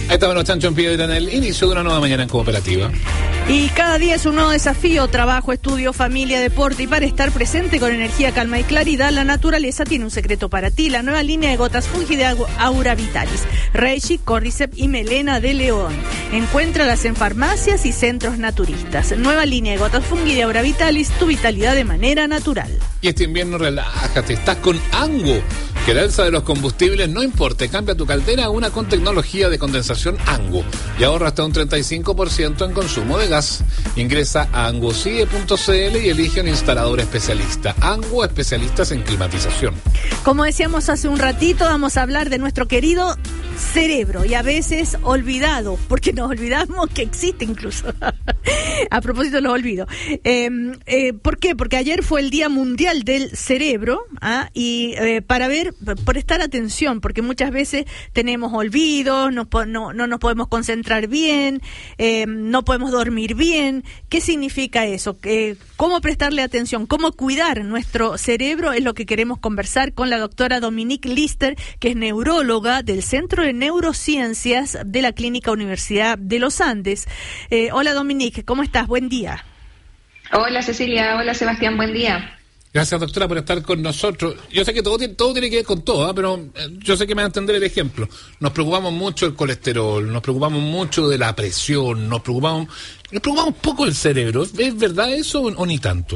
Ahí estaban los Chancho en Piedra en el inicio de una nueva mañana en Cooperativa. Y cada día es un nuevo desafío, trabajo, estudio, familia, deporte, y para estar presente con energía, calma y claridad, la naturaleza tiene un secreto para ti, la nueva línea de gotas Fungi de Aura Vitalis, Reishi, Cordyceps y Melena de León. Encuéntralas en farmacias y centros naturistas. Nueva línea de gotas Fungi de Aura Vitalis, tu vitalidad de manera natural. Y este invierno relájate, estás con Ango. Que el alza de los combustibles no importe, cambia tu caldera a una con tecnología de condensación Ango y ahorra hasta un 35% en consumo de gas. Ingresa a angocie.cl y elige un instalador especialista. Ango, especialistas en climatización. Como decíamos hace un ratito, vamos a hablar de nuestro querido cerebro, y a veces olvidado, porque nos olvidamos que existe incluso. A propósito de los olvidos. ¿Por qué? Porque ayer fue el Día Mundial del Cerebro, y para prestar atención, porque muchas veces tenemos olvidos, no nos podemos concentrar bien, no podemos dormir bien. ¿Qué significa eso? ¿Cómo prestarle atención? ¿Cómo cuidar nuestro cerebro? Es lo que queremos conversar con la doctora Dominique Lister, que es neuróloga del Centro de Neurociencias de la Clínica Universidad de los Andes. Hola Dominique, ¿cómo estás? Buen día. Hola Cecilia, hola Sebastián, buen día. Gracias, doctora, por estar con nosotros. Yo sé que todo tiene que ver con todo, pero yo sé que me va a entender el ejemplo. Nos preocupamos mucho del colesterol, nos preocupamos mucho de la presión, nos preocupamos poco del cerebro. ¿Es verdad eso o ni tanto?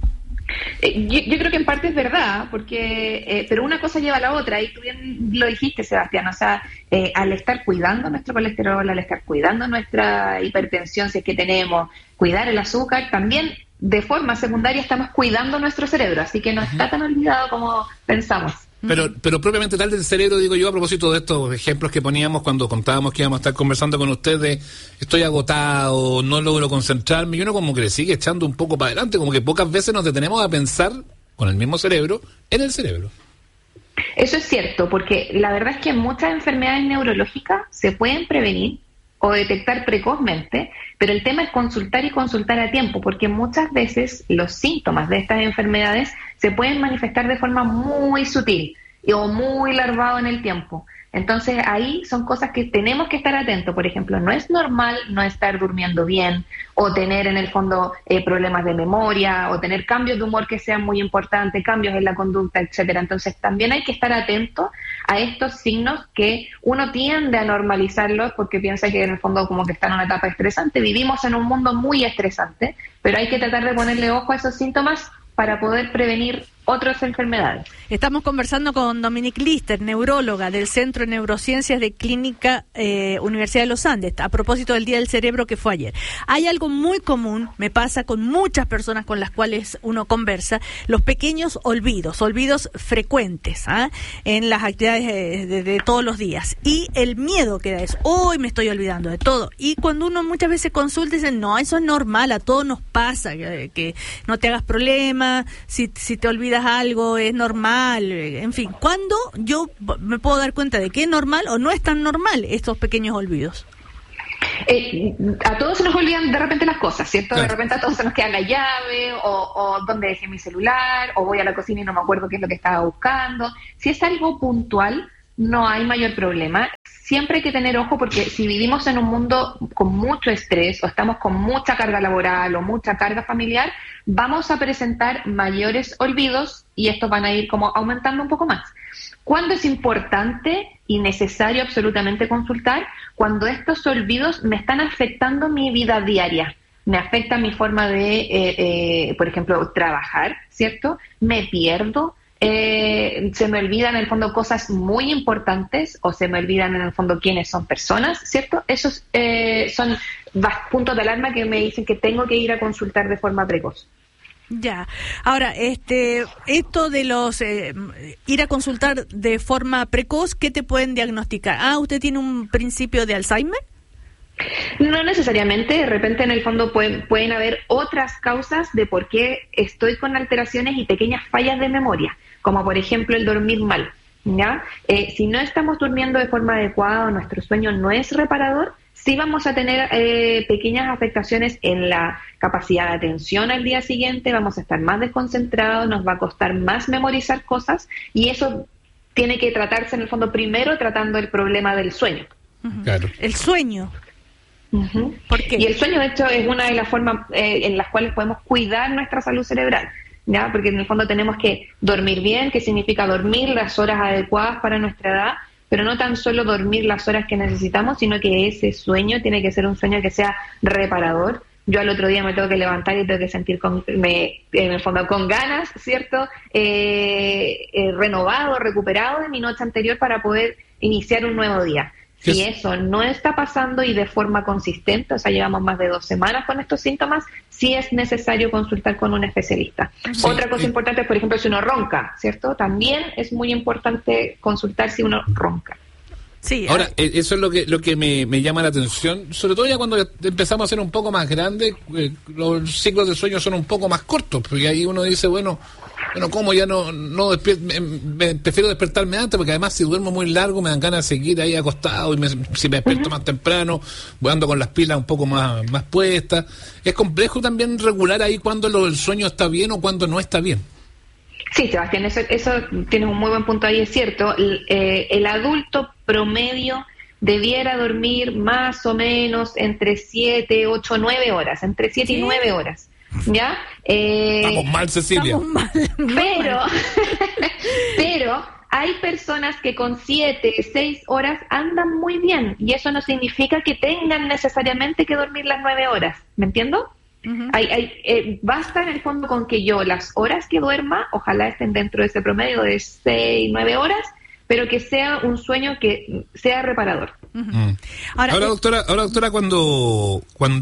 Yo creo que en parte es verdad, porque pero una cosa lleva a la otra, y tú bien lo dijiste, Sebastián, o sea, al estar cuidando nuestro colesterol, al estar cuidando nuestra hipertensión, si es que tenemos, cuidar el azúcar, también de forma secundaria estamos cuidando nuestro cerebro, así que no está tan olvidado como pensamos. Pero propiamente tal del cerebro, digo yo, a propósito de estos ejemplos que poníamos cuando contábamos que íbamos a estar conversando con ustedes, estoy agotado, no logro concentrarme, y uno como que le sigue echando un poco para adelante, como que pocas veces nos detenemos a pensar con el mismo cerebro en el cerebro. Eso es cierto, porque la verdad es que muchas enfermedades neurológicas se pueden prevenir o detectar precozmente, pero el tema es consultar y consultar a tiempo, porque muchas veces los síntomas de estas enfermedades se pueden manifestar de forma muy sutil o muy larvado en el tiempo. Entonces ahí son cosas que tenemos que estar atentos. Por ejemplo, no es normal no estar durmiendo bien, o tener en el fondo problemas de memoria, o tener cambios de humor que sean muy importantes, cambios en la conducta, etcétera. Entonces también hay que estar atento a estos signos que uno tiende a normalizarlos porque piensa que en el fondo como que está en una etapa estresante. Vivimos en un mundo muy estresante, pero hay que tratar de ponerle ojo a esos síntomas para poder prevenir otras enfermedades. Estamos conversando con Dominique Lister, neuróloga del Centro de Neurociencias de Clínica Universidad de los Andes, a propósito del Día del Cerebro que fue ayer. Hay algo muy común, me pasa con muchas personas con las cuales uno conversa, los pequeños olvidos frecuentes en las actividades de todos los días. Y el miedo que da es, hoy me estoy olvidando de todo. Y cuando uno muchas veces consulta, dicen, no, eso es normal, a todos nos pasa, que no te hagas problema, si te olvidas algo es normal, en fin. ¿Cuándo yo me puedo dar cuenta de que es normal o no es tan normal estos pequeños olvidos? A todos se nos olvidan de repente las cosas, ¿cierto? Claro. De repente a todos se nos queda la llave, o dónde dejé mi celular, o voy a la cocina y no me acuerdo qué es lo que estaba buscando. Si es algo puntual, no hay mayor problema. Siempre hay que tener ojo, porque si vivimos en un mundo con mucho estrés, o estamos con mucha carga laboral o mucha carga familiar, vamos a presentar mayores olvidos, y estos van a ir como aumentando un poco más. ¿Cuándo es importante y necesario absolutamente consultar? Cuando estos olvidos me están afectando mi vida diaria. Me afecta mi forma de, por ejemplo, trabajar, ¿cierto? Me pierdo. Se me olvidan en el fondo cosas muy importantes, o se me olvidan en el fondo quiénes son personas, ¿cierto? Esos son puntos de alarma que me dicen que tengo que ir a consultar de forma precoz. Ya. Ahora, esto de los ir a consultar de forma precoz, ¿qué te pueden diagnosticar? ¿Usted tiene un principio de Alzheimer? No necesariamente, de repente en el fondo pueden haber otras causas de por qué estoy con alteraciones y pequeñas fallas de memoria, como por ejemplo el dormir mal, ¿ya? Si no estamos durmiendo de forma adecuada o nuestro sueño no es reparador, sí vamos a tener pequeñas afectaciones en la capacidad de atención al día siguiente, vamos a estar más desconcentrados, nos va a costar más memorizar cosas, y eso tiene que tratarse en el fondo primero tratando el problema del sueño. Claro. El sueño. Uh-huh. ¿Por qué? Y el sueño, de hecho, es una de las formas en las cuales podemos cuidar nuestra salud cerebral, ¿ya? Porque en el fondo tenemos que dormir bien, que significa dormir las horas adecuadas para nuestra edad, pero no tan solo dormir las horas que necesitamos, sino que ese sueño tiene que ser un sueño que sea reparador. Yo al otro día me tengo que levantar y tengo que sentir en el fondo con ganas, ¿cierto? Renovado, recuperado de mi noche anterior para poder iniciar un nuevo día. Si eso no está pasando y de forma consistente, o sea, llevamos más de 2 semanas con estos síntomas, sí es necesario consultar con un especialista. Sí. Otra cosa importante es, por ejemplo, si uno ronca, ¿cierto? También es muy importante consultar si uno ronca. Sí, ahora, eso es lo que me llama la atención, sobre todo ya cuando empezamos a ser un poco más grandes, los ciclos de sueño son un poco más cortos, porque ahí uno dice, bueno, como ya no me prefiero despertarme antes, porque además si duermo muy largo me dan ganas de seguir ahí acostado, y si me despierto más temprano, voy ando con las pilas un poco más puestas. Es complejo también regular ahí cuando el sueño está bien o cuando no está bien. Sí, Sebastián, eso tienes un muy buen punto ahí, es cierto. El adulto promedio debiera dormir más o menos entre 7, 8, 9 horas, entre 7 y 9 horas, ¿ya? Estamos mal, Cecilia. Estamos mal. Pero hay personas que con 7, 6 horas andan muy bien, y eso no significa que tengan necesariamente que dormir las 9 horas, ¿me entiendo? Uh-huh. Basta en el fondo con que yo las horas que duerma, ojalá estén dentro de ese promedio de 6, 9 horas, pero que sea un sueño que sea reparador. Uh-huh. Ahora, doctora, cuando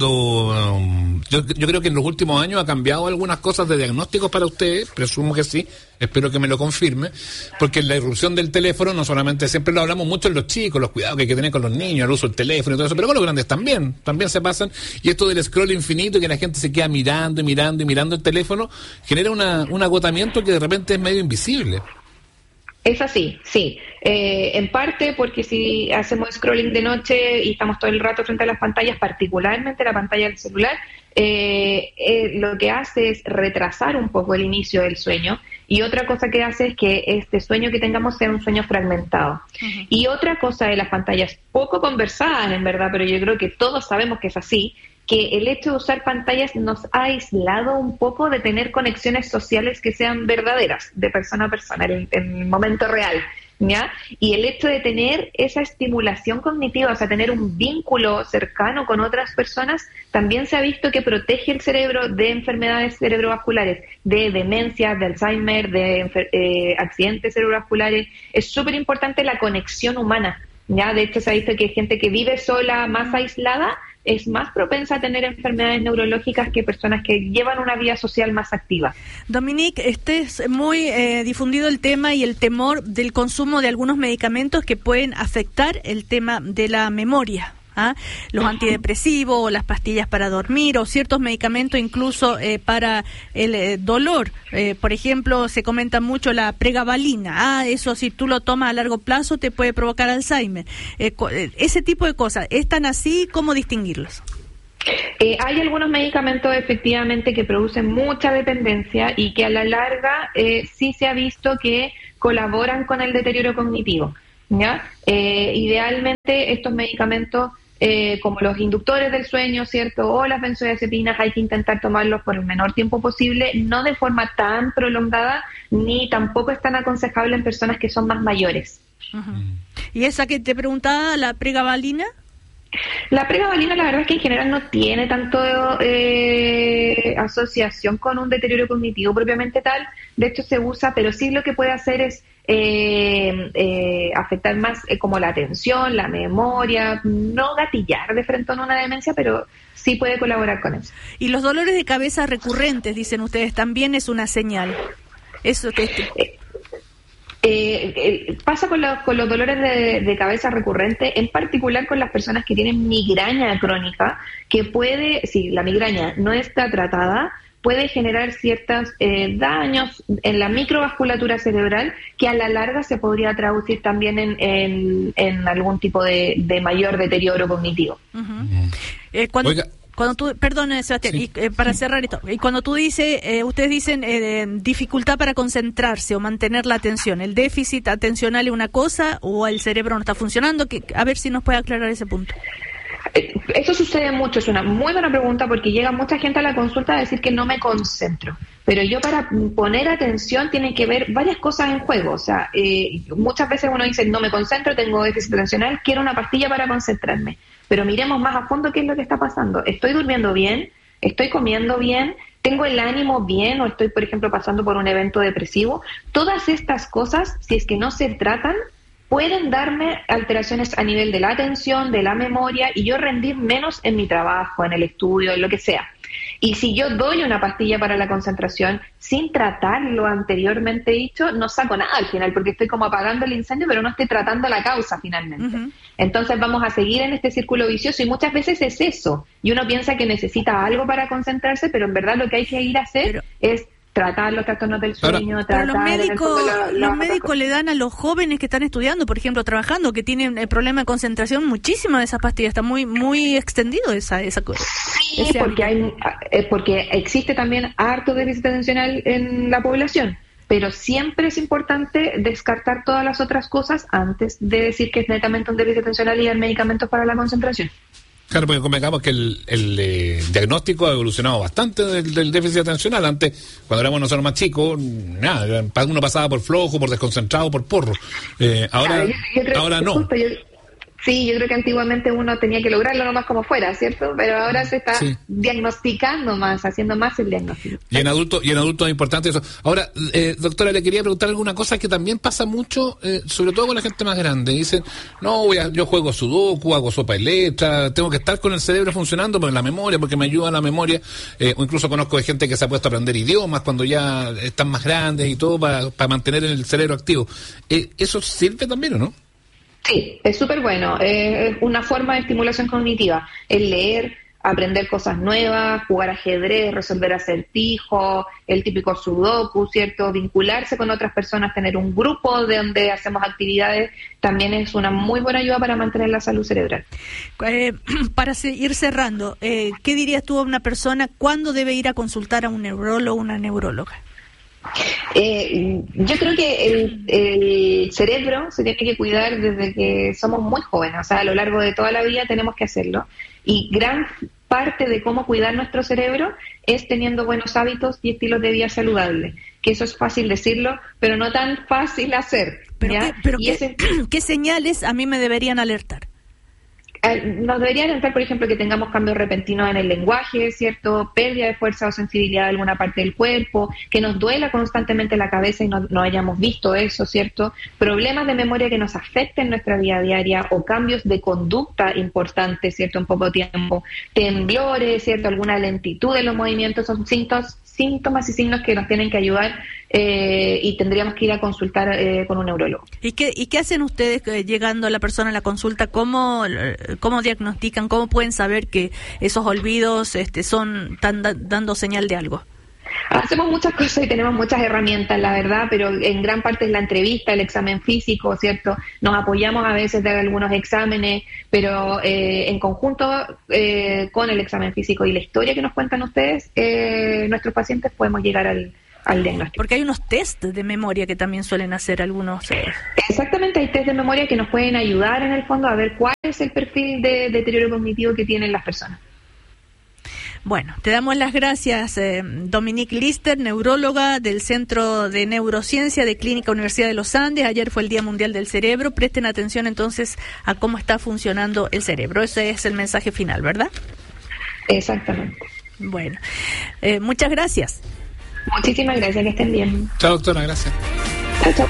yo creo que en los últimos años ha cambiado algunas cosas de diagnósticos para usted, presumo que sí, espero que me lo confirme, porque la irrupción del teléfono, no solamente siempre lo hablamos mucho en los chicos, los cuidados que hay que tener con los niños, el uso del teléfono y todo eso, pero con los grandes también se pasan, y esto del scroll infinito y que la gente se queda mirando el teléfono, genera un agotamiento que de repente es medio invisible. Es así, sí. En parte porque si hacemos scrolling de noche y estamos todo el rato frente a las pantallas, particularmente la pantalla del celular, lo que hace es retrasar un poco el inicio del sueño, y otra cosa que hace es que este sueño que tengamos sea un sueño fragmentado. Uh-huh. Y otra cosa de las pantallas, poco conversadas en verdad, pero yo creo que todos sabemos que es así, que el hecho de usar pantallas nos ha aislado un poco de tener conexiones sociales que sean verdaderas, de persona a persona, en el momento real, ¿ya? Y el hecho de tener esa estimulación cognitiva, o sea, tener un vínculo cercano con otras personas, también se ha visto que protege el cerebro de enfermedades cerebrovasculares, de demencia, de Alzheimer, de accidentes cerebrovasculares. Es súper importante la conexión humana, ¿ya? De hecho, se ha visto que hay gente que vive sola, más aislada, es más propensa a tener enfermedades neurológicas que personas que llevan una vida social más activa. Dominique, es muy difundido el tema y el temor del consumo de algunos medicamentos que pueden afectar el tema de la memoria. Los antidepresivos, o las pastillas para dormir, o ciertos medicamentos incluso para el dolor. Por ejemplo, se comenta mucho la pregabalina. Eso si tú lo tomas a largo plazo te puede provocar Alzheimer. Ese tipo de cosas. ¿Están así? ¿Cómo distinguirlos? Hay algunos medicamentos efectivamente que producen mucha dependencia y que a la larga sí se ha visto que colaboran con el deterioro cognitivo, ¿ya? Idealmente estos medicamentos, como los inductores del sueño, ¿cierto? O las benzodiazepinas, hay que intentar tomarlos por el menor tiempo posible, no de forma tan prolongada, ni tampoco es tan aconsejable en personas que son más mayores. Uh-huh. ¿Y esa que te preguntaba, la pregabalina? La pregabalina, la verdad es que en general no tiene tanto asociación con un deterioro cognitivo propiamente tal. De hecho se usa, pero sí lo que puede hacer es afectar más como la atención, la memoria, no gatillar de frente a una demencia, pero sí puede colaborar con eso. Y los dolores de cabeza recurrentes, dicen ustedes, también es una señal. Eso que pasa con los dolores de cabeza recurrentes, en particular con las personas que tienen migraña crónica, que puede, si la migraña no está tratada, puede generar ciertos daños en la microvasculatura cerebral que a la larga se podría traducir también en algún tipo de mayor deterioro cognitivo. Uh-huh. Cuando tú, perdón, Sebastián, Sí. y, para cerrar esto, y cuando tú dices, ustedes dicen dificultad para concentrarse o mantener la atención, ¿el déficit atencional es una cosa o el cerebro no está funcionando? A ver si nos puede aclarar ese punto. Eso sucede mucho, es una muy buena pregunta porque llega mucha gente a la consulta a decir que no me concentro, pero yo para poner atención tiene que ver varias cosas en juego, o sea, muchas veces uno dice no me concentro, tengo déficit atencional, quiero una pastilla para concentrarme, pero miremos más a fondo qué es lo que está pasando. ¿Estoy durmiendo bien? ¿Estoy comiendo bien? ¿Tengo el ánimo bien? ¿O estoy, por ejemplo, pasando por un evento depresivo? Todas estas cosas, si es que no se tratan, pueden darme alteraciones a nivel de la atención, de la memoria, y yo rendir menos en mi trabajo, en el estudio, en lo que sea. Y si yo doy una pastilla para la concentración sin tratar lo anteriormente dicho, no saco nada al final, porque estoy como apagando el incendio, pero no estoy tratando la causa finalmente. Uh-huh. Entonces vamos a seguir en este círculo vicioso y muchas veces es eso. Y uno piensa que necesita algo para concentrarse, pero en verdad lo que hay que ir a hacer es tratar los trastornos del sueño. Pero los médicos le dan a los jóvenes que están estudiando, por ejemplo, trabajando, que tienen el problema de concentración, muchísimas de esas pastillas. Está muy extendido esa cosa. Sí, porque existe también harto déficit atencional en la población, pero siempre es importante descartar todas las otras cosas antes de decir que es netamente un déficit atencional y dar medicamentos para la concentración. Claro, porque convengamos que el diagnóstico ha evolucionado bastante del déficit atencional. Antes, cuando éramos nosotros más chicos, nada, uno pasaba por flojo, por desconcentrado, por porro. Ahora no. Yo creo que antiguamente uno tenía que lograrlo nomás como fuera, ¿cierto? Pero ahora se está diagnosticando más, haciendo más el diagnóstico. Y en adultos es importante eso. Ahora, doctora, le quería preguntar alguna cosa que también pasa mucho, sobre todo con la gente más grande. Dicen, no, yo juego sudoku, hago sopa y letra, tengo que estar con el cerebro funcionando por la memoria, porque me ayuda la memoria. O incluso conozco de gente que se ha puesto a aprender idiomas cuando ya están más grandes y todo para mantener el cerebro activo. ¿Eso sirve también o no? Sí, es súper bueno. Es una forma de estimulación cognitiva. El leer, aprender cosas nuevas, jugar ajedrez, resolver acertijos, el típico sudoku, ¿cierto? Vincularse con otras personas, tener un grupo de donde hacemos actividades, también es una muy buena ayuda para mantener la salud cerebral. Para ir cerrando, ¿qué dirías tú a una persona cuándo debe ir a consultar a un neurólogo o una neuróloga? Yo creo que el cerebro se tiene que cuidar desde que somos muy jóvenes, o sea, a lo largo de toda la vida tenemos que hacerlo, y gran parte de cómo cuidar nuestro cerebro es teniendo buenos hábitos y estilos de vida saludables, que eso es fácil decirlo, pero no tan fácil hacer. ¿Qué señales a mí me deberían alertar? Nos debería alentar, por ejemplo, que tengamos cambios repentinos en el lenguaje, ¿cierto? Pérdida de fuerza o sensibilidad de alguna parte del cuerpo, que nos duela constantemente la cabeza y no hayamos visto eso, ¿cierto? Problemas de memoria que nos afecten nuestra vida diaria o cambios de conducta importantes, ¿cierto? En poco tiempo. Temblores, ¿cierto? Alguna lentitud de los movimientos son síntomas y signos que nos tienen que ayudar y tendríamos que ir a consultar con un neurólogo. ¿Y qué hacen ustedes llegando a la persona a la consulta? ¿Cómo diagnostican? ¿Cómo pueden saber que esos olvidos están dando señal de algo? Hacemos muchas cosas y tenemos muchas herramientas, la verdad, pero en gran parte es la entrevista, el examen físico, ¿cierto? Nos apoyamos a veces de algunos exámenes, pero en conjunto con el examen físico y la historia que nos cuentan ustedes, nuestros pacientes podemos llegar al diagnóstico. Porque hay unos test de memoria que también suelen hacer algunos. Exactamente, hay test de memoria que nos pueden ayudar en el fondo a ver cuál es el perfil de deterioro cognitivo que tienen las personas. Bueno, te damos las gracias, Dominique Lister, neuróloga del Centro de Neurociencia de Clínica Universidad de los Andes. Ayer fue el Día Mundial del Cerebro. Presten atención entonces a cómo está funcionando el cerebro. Ese es el mensaje final, ¿verdad? Exactamente. Bueno, muchas gracias. Muchísimas gracias, que estén bien. Chao, doctora, gracias. Chao.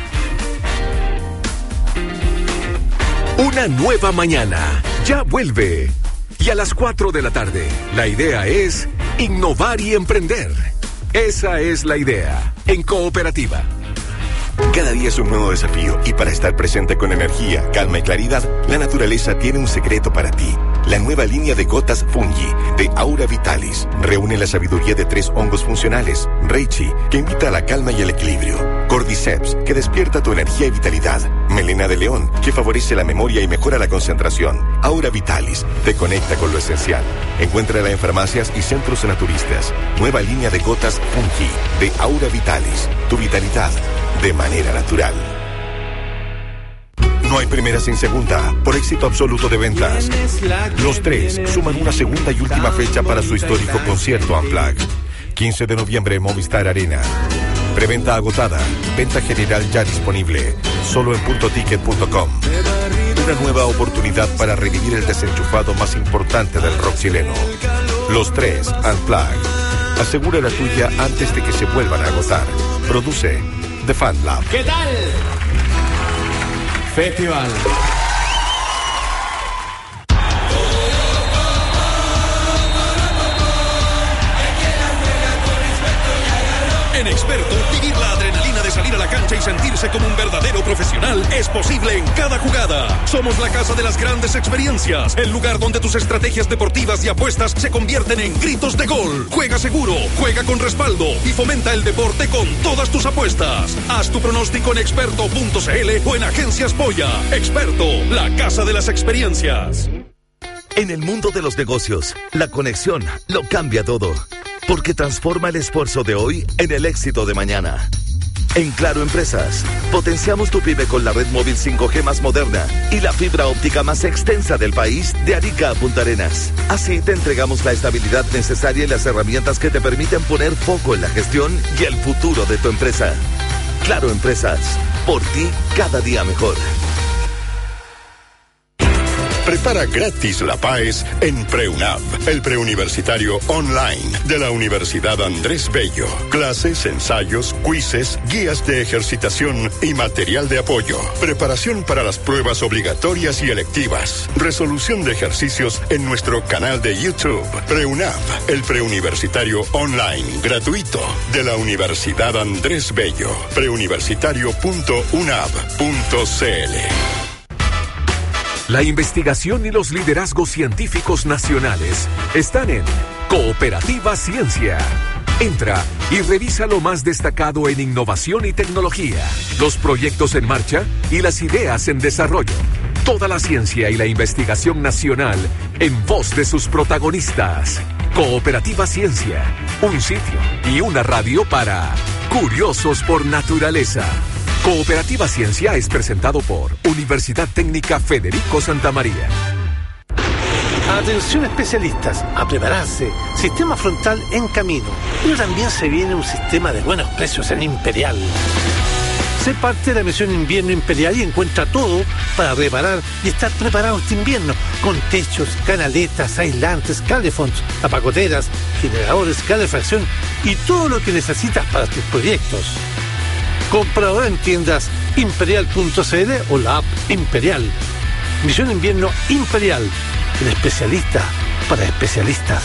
Una nueva mañana ya vuelve. Y a las 4 de la tarde, la idea es innovar y emprender. Esa es la idea en Cooperativa. Cada día es un nuevo desafío y para estar presente con energía, calma y claridad, la naturaleza tiene un secreto para ti. La nueva línea de gotas Fungi de Aura Vitalis reúne la sabiduría de 3 hongos funcionales. Reishi, que invita a la calma y el equilibrio. Cordyceps, que despierta tu energía y vitalidad. Melena de león, que favorece la memoria y mejora la concentración. Aura Vitalis, te conecta con lo esencial. Encuéntrala en farmacias y centros naturistas. Nueva línea de gotas Fungi de Aura Vitalis. Tu vitalidad de manera natural. No hay primera sin segunda, por éxito absoluto de ventas. Los Tres suman una segunda y última fecha para su histórico concierto Unplugged. 15 de noviembre en Movistar Arena. Preventa agotada, venta general ya disponible, solo en puntoticket.com. Una nueva oportunidad para revivir el desenchufado más importante del rock chileno. Los Tres Unplugged. Asegura la tuya antes de que se vuelvan a agotar. Produce The Fan Lab. ¿Qué tal? Festival. En Experto, vivir la adrenalina de salir a la cancha y sentirse como un verdadero profesional es posible en cada jugada. Somos la casa de las grandes experiencias, el lugar donde tus estrategias deportivas y apuestas se convierten en gritos de gol. Juega seguro, juega con respaldo y fomenta el deporte con todas tus apuestas. Haz tu pronóstico en experto.cl o en Agencias Polla. Experto, la casa de las experiencias. En el mundo de los negocios, la conexión lo cambia todo, porque transforma el esfuerzo de hoy en el éxito de mañana. En Claro Empresas, potenciamos tu pyme con la red móvil 5G más moderna y la fibra óptica más extensa del país de Arica a Punta Arenas. Así te entregamos la estabilidad necesaria y las herramientas que te permiten poner foco en la gestión y el futuro de tu empresa. Claro Empresas, por ti cada día mejor. Prepara gratis la PAES en PreUNAV, el preuniversitario online de la Universidad Andrés Bello. Clases, ensayos, quizzes, guías de ejercitación y material de apoyo. Preparación para las pruebas obligatorias y electivas. Resolución de ejercicios en nuestro canal de YouTube. PreUNAV, el preuniversitario online gratuito de la Universidad Andrés Bello. preuniversitario.unav.cl. La investigación y los liderazgos científicos nacionales están en Cooperativa Ciencia. Entra y revisa lo más destacado en innovación y tecnología, los proyectos en marcha y las ideas en desarrollo. Toda la ciencia y la investigación nacional en voz de sus protagonistas. Cooperativa Ciencia, un sitio y una radio para curiosos por naturaleza. Cooperativa Ciencia es presentado por Universidad Técnica Federico Santa María. Atención especialistas, a prepararse. Sistema frontal en camino. Pero también se viene un sistema de buenos precios en Imperial. Sé parte de la misión Invierno Imperial y encuentra todo para reparar y estar preparado este invierno. Con techos, canaletas, aislantes, calefonds, apagoteras, generadores, calefacción y todo lo que necesitas para tus proyectos. Comprador en tiendas imperial.cl o la app Imperial. Misión Invierno Imperial, el especialista para especialistas.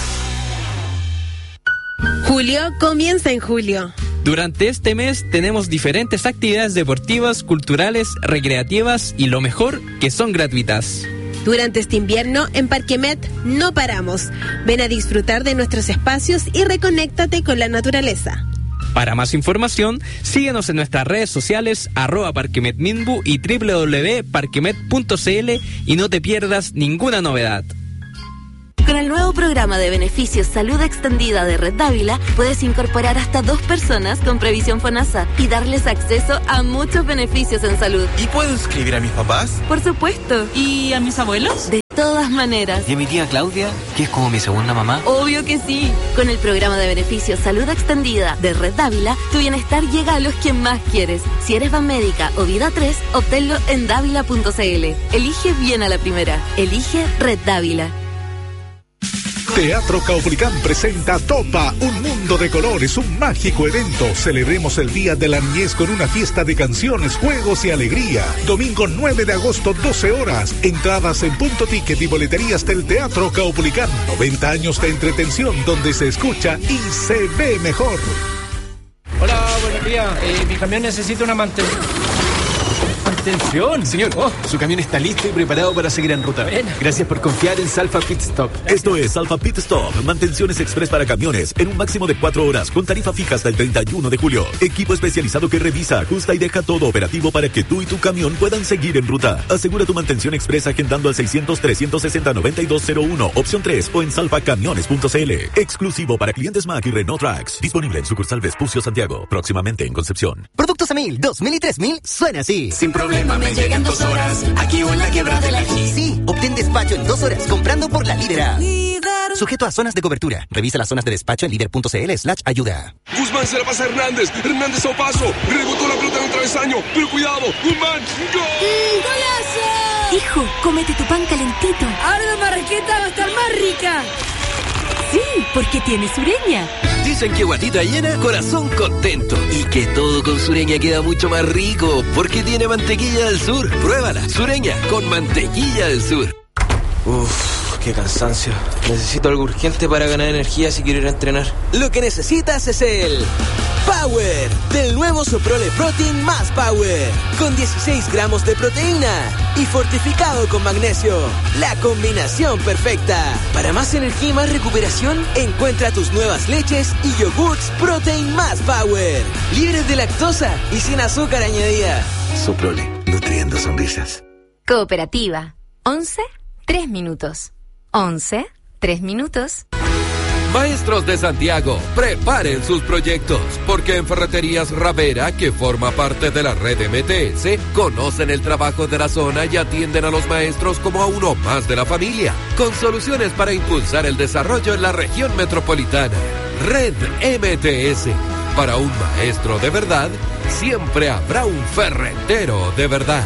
Julio comienza en julio. Durante este mes tenemos diferentes actividades deportivas, culturales, recreativas y lo mejor, que son gratuitas. Durante este invierno, en Parquemet no paramos. Ven a disfrutar de nuestros espacios y reconéctate con la naturaleza. Para más información, síguenos en nuestras redes sociales @parquemetminbu y www.parquemet.cl y no te pierdas ninguna novedad. Con el nuevo programa de beneficios Salud Extendida de Red Dávila, puedes incorporar hasta 2 personas con previsión FONASA y darles acceso a muchos beneficios en salud. ¿Y puedo inscribir a mis papás? Por supuesto. ¿Y a mis abuelos? De todas maneras. ¿Y a mi tía Claudia, que es como mi segunda mamá? Obvio que sí. Con el programa de beneficios Salud Extendida de Red Dávila, tu bienestar llega a los que más quieres. Si eres Banmédica o Vida 3, obténlo en dávila.cl. Elige bien a la primera. Elige Red Dávila. Teatro Caupolicán presenta Topa, un mundo de colores, un mágico evento. Celebremos el Día de la Niñez con una fiesta de canciones, juegos y alegría. Domingo 9 de agosto, 12 horas. Entradas en Punto Ticket y boleterías del Teatro Caupolicán. 90 años de entretención donde se escucha y se ve mejor. Hola, buenas Tía, mi camión necesita una mantención. Señor, su camión está listo y preparado para seguir en ruta. Bueno. Gracias por confiar en Salfa Pit Stop. Esto es Salfa Pit Stop, mantenciones express para camiones en un máximo de 4 horas con tarifa fija hasta el 31 de julio. Equipo especializado que revisa, ajusta y deja todo operativo para que tú y tu camión puedan seguir en ruta. Asegura tu mantención express agendando al 600-360-9201, opción 3 o en salfacamiones.cl. Exclusivo para clientes Mack y Renault Trax. Disponible en sucursal Vespucio Santiago, próximamente en Concepción. Productos a 1000, 2000 y 3000 suena así. Sin problema me llegan 2 horas, aquí o en la quebrada de la G. Sí, obtén despacho en 2 horas comprando por la Lídera. Sujeto a zonas de cobertura. Revisa las zonas de despacho en líder.cl/ayuda. Guzmán se la pasa a Hernández. Hernández a paso. Rebotó la pelota en un travesaño. Pero cuidado. Guzmán. ¡Gol! ¡Golazo! Hijo, cómete tu pan calentito. Ahora la marraqueta va a estar más rica. Sí, porque tiene Sureña. Dicen que guatita llena, corazón contento. Y que todo con Sureña queda mucho más rico, porque tiene mantequilla del sur. Pruébala, Sureña, con mantequilla del sur. Uf, qué cansancio. Necesito algo urgente para ganar energía si quiero ir a entrenar. Lo que necesitas es el Power del nuevo Soprole Protein más Power, con 16 gramos de proteína y fortificado con magnesio. La combinación perfecta. Para más energía y más recuperación, encuentra tus nuevas leches y yogurts Protein más Power, libres de lactosa y sin azúcar añadida. Soprole, nutriendo sonrisas. Cooperativa. 11, 3 minutos. 11, 3 minutos. Maestros de Santiago, preparen sus proyectos, porque en Ferreterías Ravera, que forma parte de la red MTS, conocen el trabajo de la zona y atienden a los maestros como a uno más de la familia, con soluciones para impulsar el desarrollo en la región metropolitana. Red MTS. Para un maestro de verdad, siempre habrá un ferretero de verdad.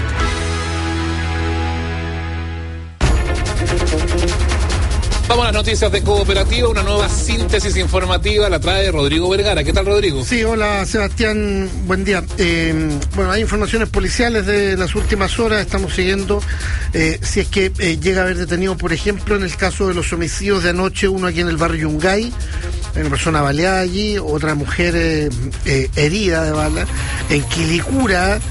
Vamos a las noticias de Cooperativa, una nueva síntesis informativa la trae Rodrigo Vergara. ¿Qué tal, Rodrigo? Sí, hola Sebastián, buen día. Bueno, hay informaciones policiales de las últimas horas, estamos siguiendo si es que llega a haber detenido, por ejemplo, en el caso de los homicidios de anoche, uno aquí en el barrio Yungay, hay una persona baleada allí, otra mujer herida de bala, en Quilicura,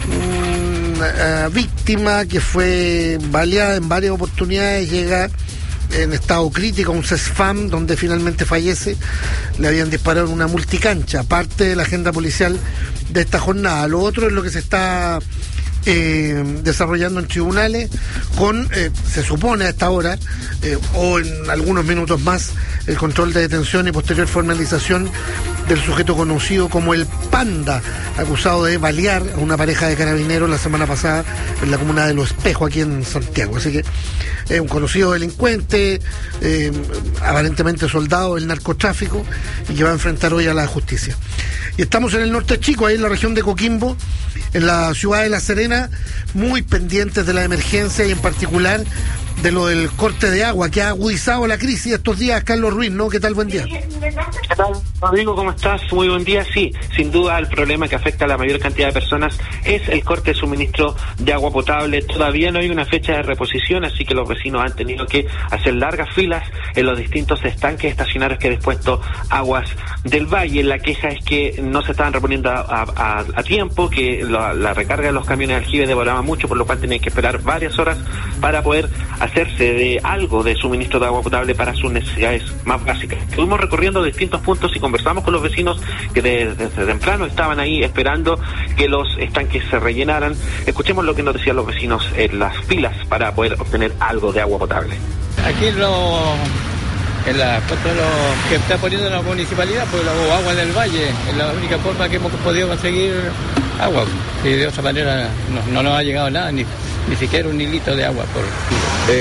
una víctima que fue baleada en varias oportunidades, llega en estado crítico, un CESFAM, donde finalmente fallece. Le habían disparado en una multicancha, parte de la agenda policial de esta jornada. Lo otro es lo que se está desarrollando en tribunales con, se supone a esta hora, o en algunos minutos más, el control de detención y posterior formalización del sujeto conocido como el Panda, acusado de balear a una pareja de carabineros la semana pasada en la comuna de Los Espejos, aquí en Santiago. Así que es un conocido delincuente, aparentemente soldado del narcotráfico, y que va a enfrentar hoy a la justicia. Y estamos en el norte chico, ahí en la región de Coquimbo, en la ciudad de La Serena, muy pendientes de la emergencia y en particular de lo del corte de agua que ha agudizado la crisis estos días. Carlos Ruiz, ¿no? ¿Qué tal? Buen día. ¿Qué tal, Rodrigo? ¿Cómo estás? Muy buen día. Sí, sin duda el problema que afecta a la mayor cantidad de personas es el corte de suministro de agua potable. Todavía no hay una fecha de reposición, así que los vecinos han tenido que hacer largas filas en los distintos estanques estacionarios que ha dispuesto Aguas del Valle. La queja es que no se estaban reponiendo a tiempo, que la recarga de los camiones de aljibe demoraba mucho, por lo cual tenían que esperar varias horas para poder hacerse de algo de suministro de agua potable para sus necesidades más básicas. Estuvimos recorriendo distintos puntos y conversamos con los vecinos que desde temprano estaban ahí esperando que los estanques se rellenaran. Escuchemos lo que nos decían los vecinos en las filas para poder obtener algo de agua potable. Aquí en la foto que está poniendo la municipalidad, pues la agua del valle, es la única forma que hemos podido conseguir agua. Y de otra manera no nos ha llegado nada, ni siquiera un hilito de agua por